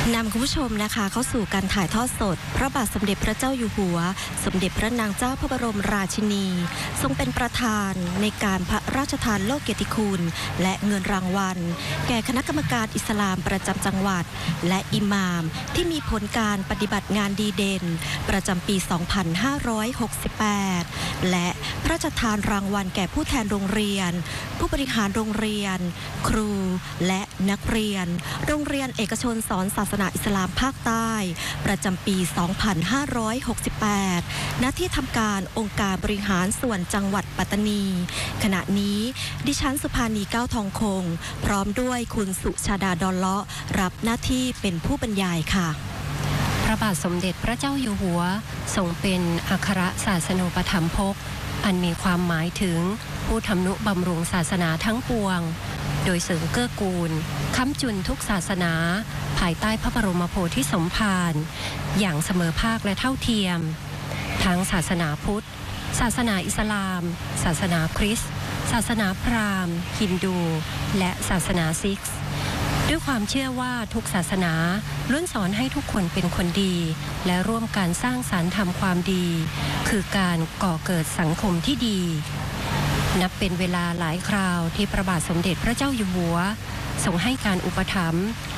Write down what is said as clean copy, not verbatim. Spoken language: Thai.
นำคุณผู้ชมนะคะเข้าสู่การถ่ายทอดสดพระบาทสมเด็จพระเจ้าอยู่หัวสมเด็จพระนางเจ้าพระบรมราชินีทรงเป็นประธานในการพระราชทานโล่เกียรติคุณและเงินรางวัลแก่คณะกรรมการอิสลามประจำจังหวัดและอิหม่ามที่มีผลการปฏิบัติงานดีเด่นประจำปี 2568 และพระราชทานรางวัลแก่ผู้แทนโรงเรียนผู้บริหารโรงเรียนครูและนักเรียนโรงเรียนเอกชนสอนศาสนาอิสลามภาคใต้ประจำปี 2568 ณ ที่ทำการองค์การบริหารส่วนจังหวัดปัตตานีขณะนี้ดิฉันสุภานีก้าวทองคงพร้อมด้วยคุณสุชาดาดอนเลาะรับหน้าที่เป็นผู้บรรยายค่ะพระบาทสมเด็จพระเจ้าอยู่หัวทรงเป็นอัครศาสนูปถัมภกอันมีความหมายถึงผู้ทำนุบำรุงศาสนาทั้งปวงโดยเสริมเกื้อกูลค้ำจุนทุกศาสนาภายใต้พระบรมโพธิสมภารอย่างเสมอภาคและเท่าเทียมทั้งศาสนาพุทธศาสนาอิสลามศาสนาคริสต์ศาสนาพราหมณ์ฮินดูและศาสนาซิกซ์ด้วยความเชื่อว่าทุกศาสนาล้วนสอนให้ทุกคนเป็นคนดีและร่วมกันสร้างสรรค์ทำความดีคือการก่อเกิดสังคมที่ดีนับเป็นเวลาหลายคราวที่พระบาทสมเด็จพระเจ้าอยู่หัวทรงให้การอุปถัมภ์